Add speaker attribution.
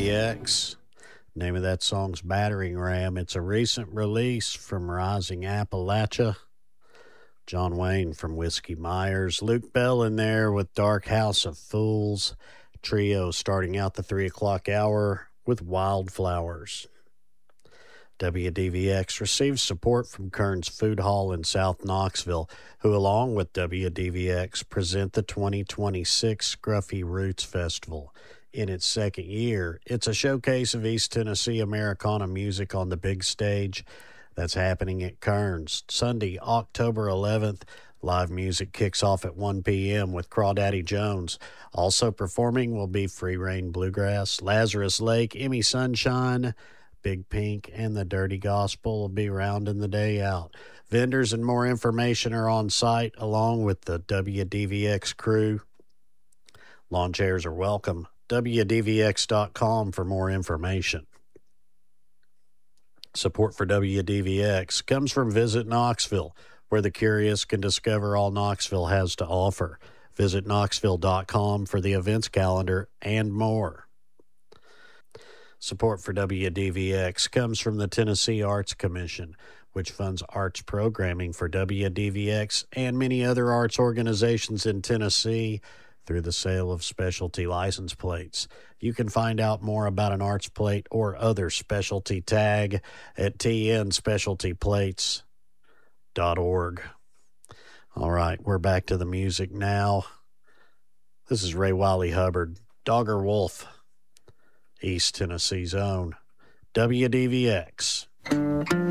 Speaker 1: WDVX. Name of that song's Battering Ram. It's a recent release from Rising Appalachia. John Wayne from Whiskey Myers. Luke Bell in there with Dark House of Fools. Trio starting out the 3 o'clock hour with Wildflowers. WDVX receives support from Kern's Food Hall in South Knoxville, who, along with WDVX, present the 2026 Scruffy Roots Festival. In its second year, it's a showcase of East Tennessee Americana music on the big stage. That's happening at Kern's. Sunday, October 11th, live music kicks off at 1 p.m. with Crawdaddy Jones. Also performing will be Free Reign Bluegrass, Lazarus Lake, Emmy Sunshine, Big Pink, and the Dirty Gospel will be rounding the day out. Vendors and more information are on site, along with the WDVX crew. Lawn chairs are welcome. WDVX.com for more information. Support for WDVX comes from Visit Knoxville, where the curious can discover all Knoxville has to offer. Visit Knoxville.com for the events calendar and more. Support for WDVX comes from the Tennessee Arts Commission, which funds arts programming for WDVX and many other arts organizations in Tennessee through the sale of specialty license plates. You can find out more about an arts plate or other specialty tag at tnspecialtyplates.org. All right, we're back to the music now. This is Ray Wiley Hubbard, Dogger Wolf, East Tennessee's own WDVX.